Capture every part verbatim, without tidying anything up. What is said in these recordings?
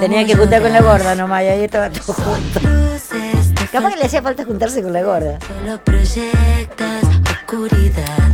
Tenía que juntar con la gorda nomás, y ahí estaba todo junto. Capaz que le hacía falta juntarse con la gorda. Solo proyectas oscuridad.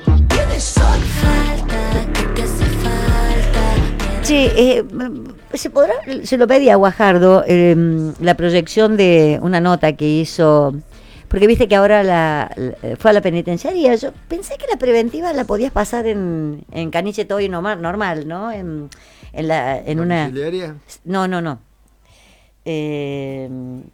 Falta, ¿qué te hace falta? Che, eh, ¿se podrá? Se lo pedí a Guajardo eh, la proyección de una nota que hizo, porque viste que ahora la, la- fue a la penitenciaria. Yo pensé que la preventiva la podías pasar en, en Caniche Toy normal, normal, ¿no? En, en, la, en una... ¿Domiciliaria? No, no, no. Eh,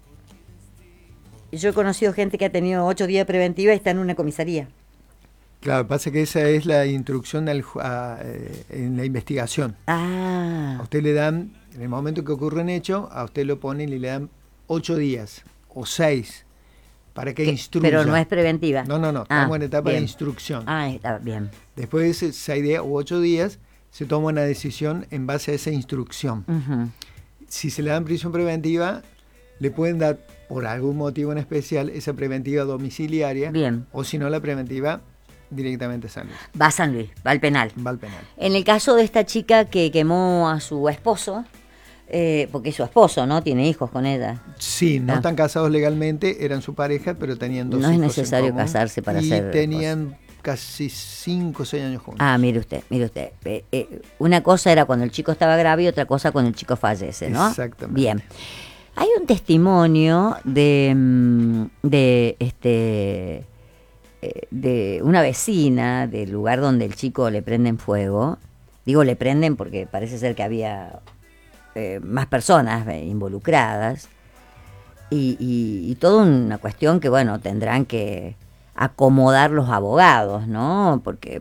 yo he conocido gente que ha tenido ocho días de preventiva y está en una comisaría. Claro, pasa que esa es la instrucción al ju- a, eh, en la investigación. A Ah, usted le dan, en el momento que ocurre un hecho, a usted lo ponen y le dan ocho días o seis para que que- instruya. pero no es preventiva. No, no, no, Ah, estamos en etapa bien. de instrucción. Ah, está bien. Después de esos seis días u ocho días, se toma una decisión en base a esa instrucción. Ujú. Si se le dan prisión preventiva, le pueden dar, por algún motivo en especial, esa preventiva domiciliaria. Bien. O si no, la preventiva directamente a San Luis. Va a San Luis, va al penal. Va al penal. En el caso de esta chica que quemó a su esposo, eh, porque es su esposo, ¿no? Tiene hijos con ella. Sí, no Ah. están casados legalmente, eran su pareja, pero tenían dos No es hijos en necesario común, casarse para y ser tenían casi cinco o seis años juntos. Ah, mire usted, mire usted. Eh, eh, una cosa era cuando el chico estaba grave y otra cosa cuando el chico fallece, ¿no? Exactamente. Bien. Hay un testimonio de, mm, de este eh, de una vecina del lugar donde el chico le prenden fuego. Digo le prenden porque parece ser que había eh, más personas eh, involucradas y, y, y toda una cuestión que, bueno, tendrán que acomodar los abogados, ¿no? Porque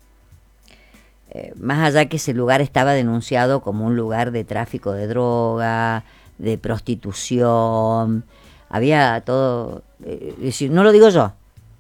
eh, más allá que ese lugar estaba denunciado como un lugar de tráfico de droga, de prostitución, había todo, eh, es decir, no lo digo yo,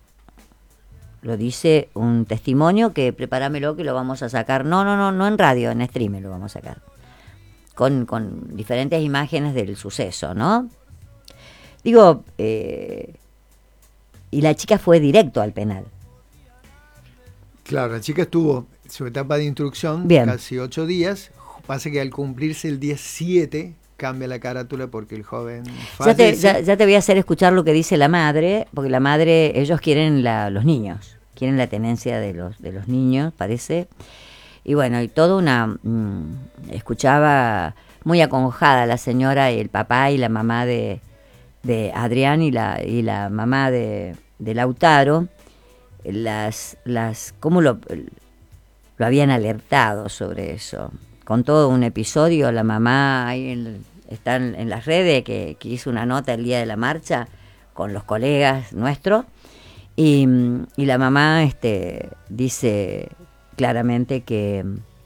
lo dice un testimonio que prepáramelo que lo vamos a sacar, no, no, no, no en radio, en stream lo vamos a sacar, con, con diferentes imágenes del suceso, ¿no? Digo, eh, y la chica fue directo al penal. Claro, la chica estuvo su etapa de instrucción Bien. casi ocho días. Pasa que al cumplirse el día siete cambia la carátula porque el joven Ya te, fallece. ya, ya te voy a hacer escuchar lo que dice la madre, porque la madre, ellos quieren la, los niños, quieren la tenencia de los, de los niños, parece. Y bueno, y toda una... Mmm, escuchaba muy acongojada la señora y el papá y la mamá de, de Adrián y la, y la mamá de, de Lautaro, las, las, cómo lo, lo habían alertado sobre eso. Con todo un episodio, la mamá ahí en, está en, en las redes, que, que hizo una nota el día de la marcha con los colegas nuestros, y, y la mamá este, dice claramente que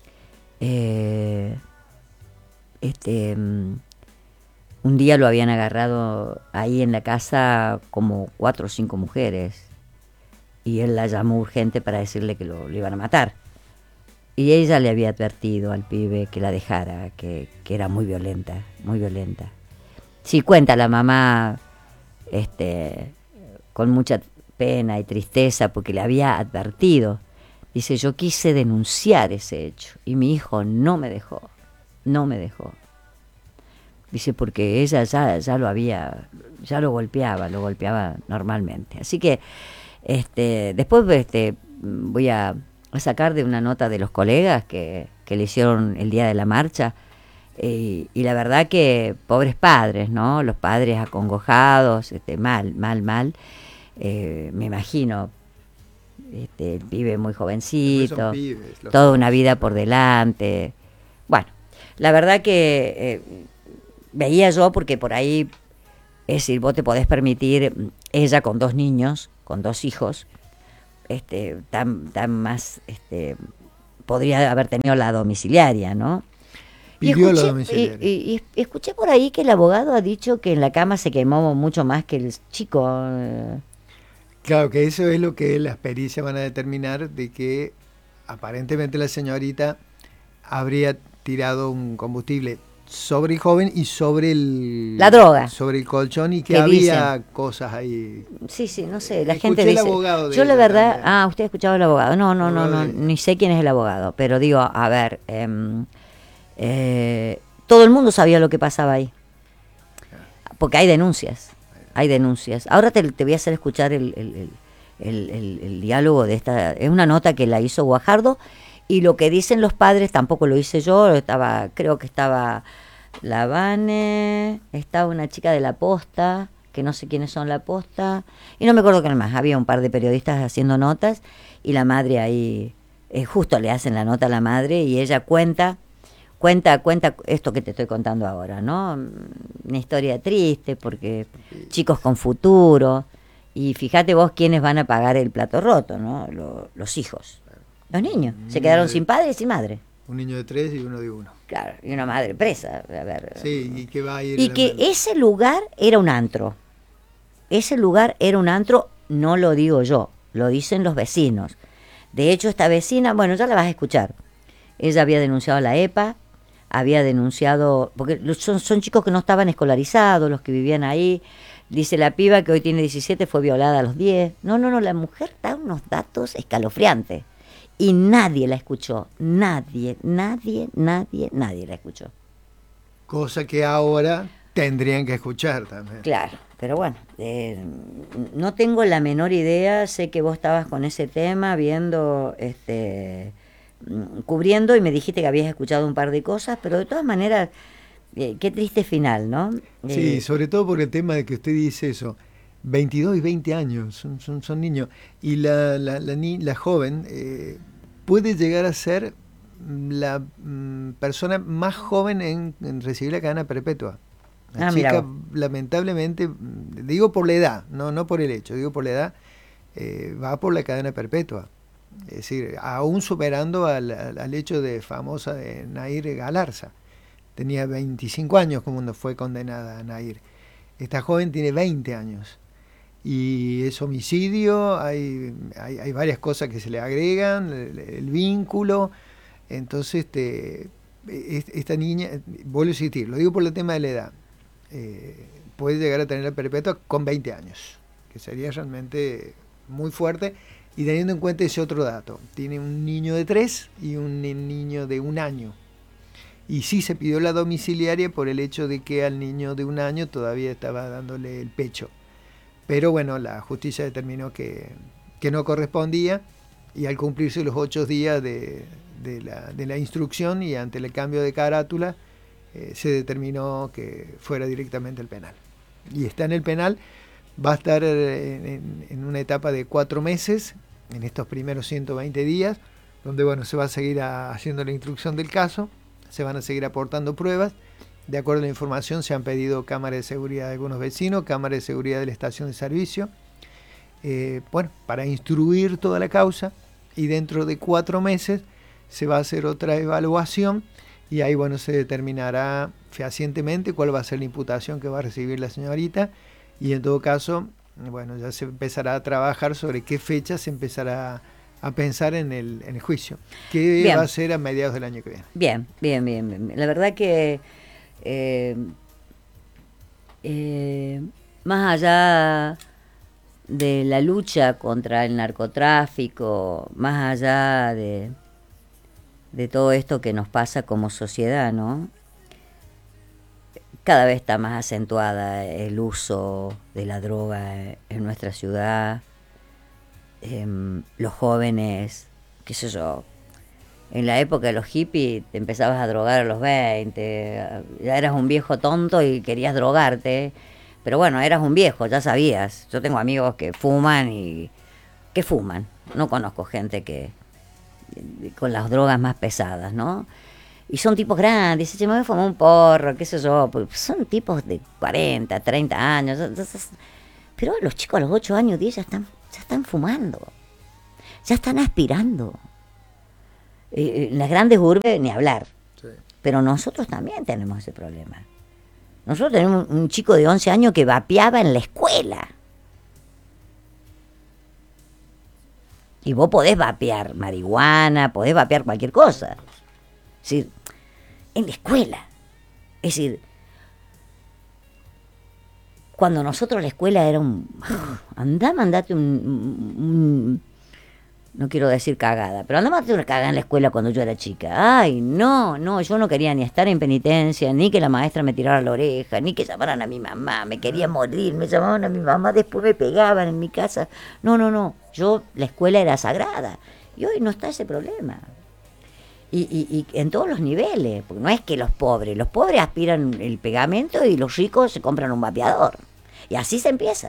eh, este, un día lo habían agarrado ahí en la casa como cuatro o cinco mujeres, y él la llamó urgente para decirle que lo, lo iban a matar. Y ella le había advertido al pibe que la dejara, que, que era muy violenta, muy violenta. Sí, cuenta la mamá este, con mucha pena y tristeza porque le había advertido. Dice, yo quise denunciar ese hecho y mi hijo no me dejó, no me dejó. Dice, porque ella ya, ya lo había, ya lo golpeaba, lo golpeaba normalmente. Así que este, después este, voy a... a sacar de una nota de los colegas que, que le hicieron el día de la marcha, eh, y la verdad que pobres padres, ¿no? Los padres acongojados, este, mal, mal, mal, eh, me imagino, este, el pibe muy jovencito, Son pibes, los toda pibes. una vida por delante. Bueno, la verdad que eh, veía yo, porque por ahí, es decir, vos te podés permitir, ella con dos niños, con dos hijos, este tan tan más este podría haber tenido la domiciliaria, ¿no? Y Pidió la escuché, domiciliaria. y, y- y escuché por ahí que el abogado ha dicho que en la cama se quemó mucho más que el chico. eh. Claro, que eso es lo que las pericias van a determinar, de que aparentemente la señorita habría tirado un combustible sobre el joven y sobre el... La droga. Sobre el colchón, y que ¿Qué había dicen? cosas ahí. Sí, sí, no sé, la Escuché gente el dice. abogado de Yo la ella verdad, también. ah, usted ha escuchado al abogado. No, no, no, Abogado no, de ella. ni sé quién es el abogado, pero digo, a ver, em, eh, todo el mundo sabía lo que pasaba ahí. Porque hay denuncias, hay denuncias. Ahora te, te voy a hacer escuchar el, el, el, el, el, el diálogo de esta... Es una nota que la hizo Guajardo, y lo que dicen los padres tampoco lo hice yo, estaba, creo que estaba la Vane, estaba una chica de La Posta, que no sé quiénes son La Posta, y no me acuerdo quién más, había un par de periodistas haciendo notas, y la madre ahí, eh, justo le hacen la nota a la madre, y ella cuenta, cuenta, cuenta esto que te estoy contando ahora, ¿no? Una historia triste, porque chicos con futuro, y fíjate vos quiénes van a pagar el plato roto, ¿no? Lo, los hijos, los niños, se quedaron sin padre y sin madre. Un niño de tres y uno de uno. Claro, y una madre presa, a ver. Sí, y que va a ir... Y que ese lugar era un antro. Ese lugar era un antro, no lo digo yo, lo dicen los vecinos. De hecho, esta vecina, bueno, ya la vas a escuchar. Ella había denunciado a la E P A, había denunciado, porque son, son chicos que no estaban escolarizados, los que vivían ahí. Dice la piba que hoy tiene diecisiete, fue violada a los diez. No, no, no, la mujer da unos datos escalofriantes. Y nadie la escuchó, nadie, nadie, nadie, nadie la escuchó. Cosa que ahora tendrían que escuchar también. Claro, pero bueno, eh, no tengo la menor idea, sé que vos estabas con ese tema, viendo, este, cubriendo, y me dijiste que habías escuchado un par de cosas, pero de todas maneras, eh, qué triste final, ¿no? Sí, Eh, sobre todo por el tema de que usted dice eso. veintidós y veinte años, son, son, son niños. Y la, la, la, ni, la joven eh, puede llegar a ser la mm, persona más joven en, en recibir la cadena perpetua. La ah, chica, lamentablemente, digo por la edad, no, no por el hecho, digo por la edad, eh, va por la cadena perpetua. Es decir, aún superando al, al, al hecho de famosa de Nair Galarza. Tenía veinticinco años cuando fue condenada Nair. Esta joven tiene veinte años. Y es homicidio, hay, hay, hay varias cosas que se le agregan, el, el vínculo. Entonces, este, esta niña, vuelvo a insistir, lo digo por el tema de la edad, eh, puede llegar a tener la perpetua con veinte años, que sería realmente muy fuerte. Y teniendo en cuenta ese otro dato, tiene un niño de tres y un niño de un año. Y sí se pidió la domiciliaria por el hecho de que al niño de un año todavía estaba dándole el pecho. Pero bueno, la justicia determinó que, que no correspondía, y al cumplirse los ocho días de, de, la, de la instrucción y ante el cambio de carátula, eh, se determinó que fuera directamente al penal. Y está en el penal, va a estar en, en una etapa de cuatro meses, en estos primeros ciento veinte días, donde bueno, se va a seguir a, haciendo la instrucción del caso, se van a seguir aportando pruebas. De acuerdo a la información, se han pedido cámaras de seguridad de algunos vecinos, cámaras de seguridad de la estación de servicio, eh, bueno, para instruir toda la causa, y dentro de cuatro meses se va a hacer otra evaluación, y ahí bueno, se determinará fehacientemente cuál va a ser la imputación que va a recibir la señorita, y en todo caso, bueno, ya se empezará a trabajar sobre qué fecha se empezará a pensar en el, en el juicio, que bien. va a ser a mediados del año que viene. Bien, bien, bien, bien. La verdad que eh, eh, más allá de la lucha contra el narcotráfico, más allá de, de todo esto que nos pasa como sociedad, ¿no? Cada vez está más acentuada el uso de la droga en nuestra ciudad. Eh, los jóvenes, qué sé yo, en la época de los hippies te empezabas a drogar a los veinte, ya eras un viejo tonto y querías drogarte, pero bueno, eras un viejo, ya sabías. Yo tengo amigos que fuman y que fuman, no conozco gente que con las drogas más pesadas, ¿no? Y son tipos grandes, dice, me voy a fumar un porro, qué sé yo, son tipos de cuarenta, treinta años, pero los chicos a los ocho años, diez ya están, ya están fumando, ya están aspirando. En las grandes urbes ni hablar, sí. Pero nosotros también tenemos ese problema. Nosotros tenemos un chico de once años que vapeaba en la escuela. Y vos podés vapear marihuana, podés vapear cualquier cosa. Es decir, en la escuela. Es decir, cuando nosotros la escuela era un... Andá, mandate un, un, no quiero decir cagada, pero andaba a hacer una cagada en la escuela cuando yo era chica. Ay, no, no, yo no quería ni estar en penitencia, ni que la maestra me tirara la oreja, ni que llamaran a mi mamá, me quería morir, me llamaban a mi mamá, después me pegaban en mi casa. No, no, no, yo, la escuela era sagrada, y hoy no está ese problema. Y, y, y en todos los niveles, porque no es que los pobres, los pobres aspiran el pegamento y los ricos se compran un vapeador. Y así se empieza.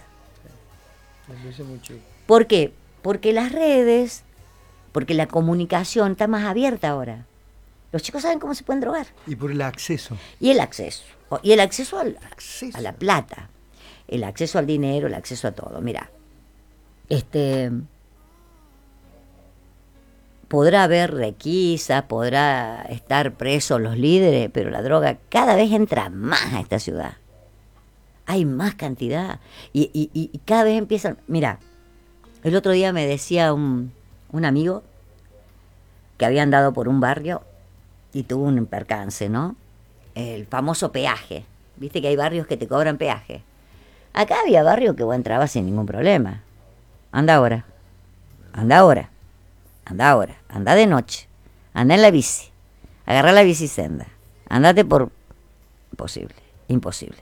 ¿Por qué? Porque las redes, porque la comunicación está más abierta ahora. Los chicos saben cómo se pueden drogar. Y por el acceso. Y el acceso. Y el acceso, al, acceso. a la plata. El acceso al dinero, el acceso a todo. Mira, este... podrá haber requisa, podrá estar presos los líderes, pero la droga cada vez entra más a esta ciudad. Hay más cantidad. Y, y, y cada vez empiezan... Mira, el otro día me decía un, un amigo que había andado por un barrio y tuvo un percance, ¿no? El famoso peaje. Viste que hay barrios que te cobran peaje. Acá había barrios que vos entrabas sin ningún problema. Anda ahora. Anda ahora. Anda ahora, anda de noche, anda en la bici, agarra la bicisenda, andate por... Imposible, imposible.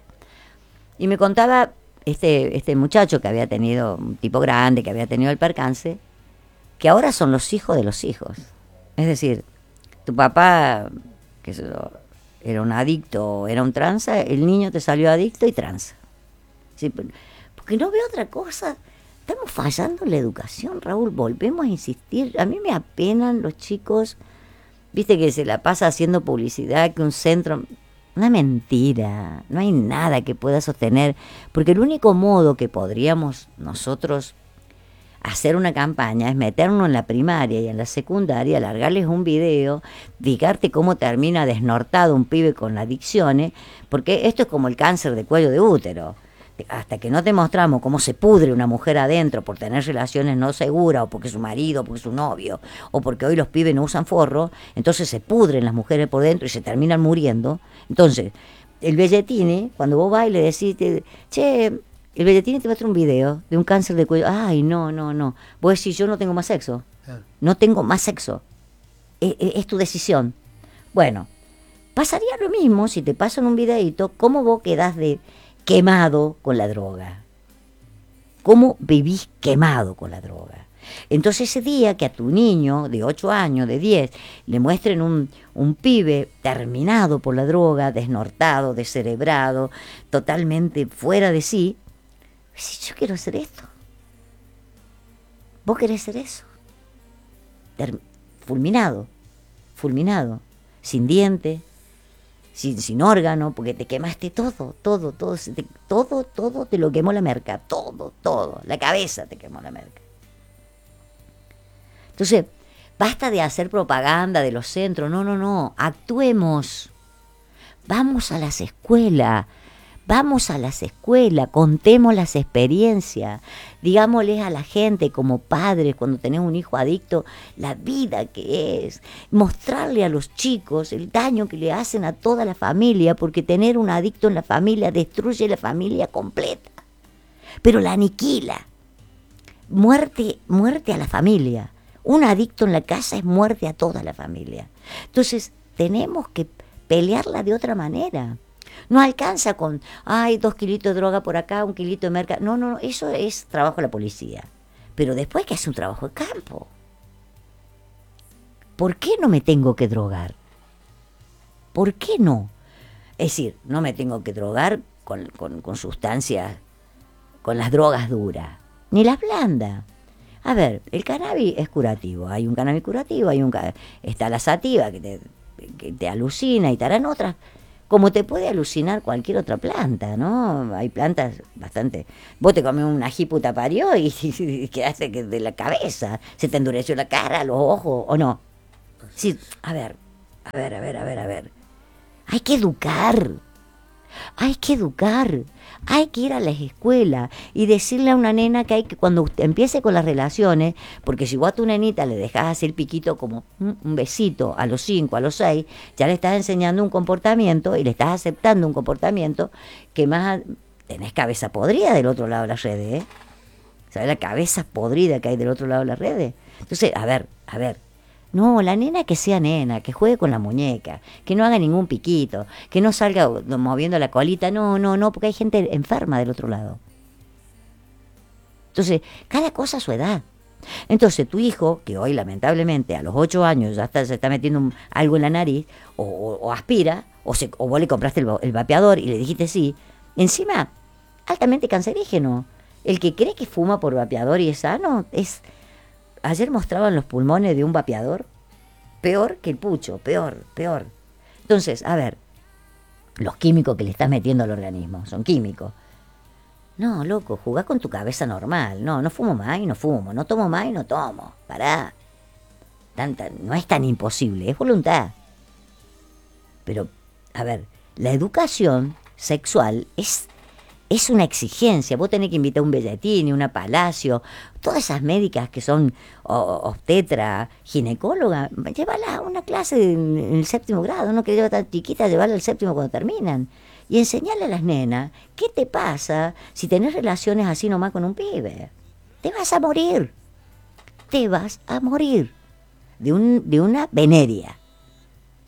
Y me contaba este, este muchacho que había tenido, un tipo grande, que había tenido el percance, que ahora son los hijos de los hijos. Es decir, tu papá, que era un adicto, era un tranza, el niño te salió adicto y tranza. Sí, porque no veo otra cosa. Estamos fallando en la educación, Raúl, volvemos a insistir. A mí me apenan los chicos, viste que se la pasa haciendo publicidad, que un centro... Una mentira, no hay nada que pueda sostener, porque el único modo que podríamos nosotros hacer una campaña es meternos en la primaria y en la secundaria, largarles un video, digarte cómo termina desnortado un pibe con adicciones, porque esto es como el cáncer de cuello de útero. Hasta que no te mostramos cómo se pudre una mujer adentro por tener relaciones no seguras, o porque es su marido, o porque es su novio, o porque hoy los pibes no usan forro, entonces se pudren las mujeres por dentro y se terminan muriendo. Entonces, el Belletini, cuando vos vas y le decís, te, che, el Belletini te muestra un video de un cáncer de cuello, ay, no, no, no, vos decís, yo no tengo más sexo, no tengo más sexo, es, es, es tu decisión. Bueno, pasaría lo mismo si te pasan un videíto, cómo vos quedás de... quemado con la droga. ¿Cómo vivís quemado con la droga? Entonces ese día que a tu niño de ocho años, de diez, le muestren un, un pibe terminado por la droga, desnortado, descerebrado, totalmente fuera de sí, si yo quiero hacer esto. ¿Vos querés hacer eso? Ter- fulminado, fulminado, sin diente, Sin, sin órgano, porque te quemaste todo, todo, todo, te, todo, todo te lo quemó la merca, todo, todo, la cabeza te quemó la merca. Entonces, basta de hacer propaganda de los centros, no, no, no, actuemos, vamos a las escuelas, vamos a las escuelas, contemos las experiencias, digámosles a la gente como padres cuando tenés un hijo adicto la vida que es, mostrarle a los chicos el daño que le hacen a toda la familia, porque tener un adicto en la familia destruye la familia completa, pero la aniquila. Muerte, muerte a la familia. Un adicto en la casa es muerte a toda la familia. Entonces tenemos que pelearla de otra manera. No alcanza con, ay, dos kilitos de droga por acá, un kilito de merca. No, no, no, eso es trabajo de la policía. Pero después que hace un trabajo de campo. ¿Por qué no me tengo que drogar? ¿Por qué no? Es decir, no me tengo que drogar con, con, con sustancias, con las drogas duras, ni las blandas. A ver, el cannabis es curativo. Hay un cannabis curativo, hay un está la sativa que te, que te alucina y estarán otras. Como te puede alucinar cualquier otra planta, ¿no? Hay plantas bastante... Vos te comés un ají puta parió y, y, y quedaste de la cabeza. Se te endureció la cara, los ojos, ¿o no? Sí, a ver, a ver, a ver, a ver, a ver. Hay que educar. Hay que educar. Hay que ir a las escuelas y decirle a una nena que hay que, cuando usted empiece con las relaciones, porque si vos a tu nenita le dejás hacer piquito como un besito a los cinco, a los seis, ya le estás enseñando un comportamiento y le estás aceptando un comportamiento que más... Tenés cabeza podrida del otro lado de las redes, ¿eh? ¿Sabés la cabeza podrida que hay del otro lado de las redes? Entonces, a ver, a ver. No, la nena que sea nena, que juegue con la muñeca, que no haga ningún piquito, que no salga moviendo la colita. No, no, no, porque hay gente enferma del otro lado. Entonces, cada cosa a su edad. Entonces, tu hijo, que hoy lamentablemente a los ocho años ya está, se está metiendo un, algo en la nariz, o, o, o aspira, o, se, o vos le compraste el, el vapeador y le dijiste sí, encima, altamente cancerígeno. El que cree que fuma por vapeador y es sano, es... Ayer mostraban los pulmones de un vapeador, peor que el pucho, peor, peor. Entonces, a ver, los químicos que le estás metiendo al organismo, son químicos. No, loco, jugá con tu cabeza normal. No, no fumo más y no fumo, no tomo más y no tomo. Pará. Tanta, no es tan imposible, es voluntad. Pero, a ver, la educación sexual es, es una exigencia. Vos tenés que invitar a un Bellatini, una Palacio, todas esas médicas que son obstetra, ginecóloga, llévala a una clase en, en el séptimo grado, no que lleva tan chiquita, llevarla al séptimo cuando terminan. Y enseñarle a las nenas, ¿qué te pasa si tenés relaciones así nomás con un pibe? Te vas a morir. Te vas a morir de, un, de una veneria.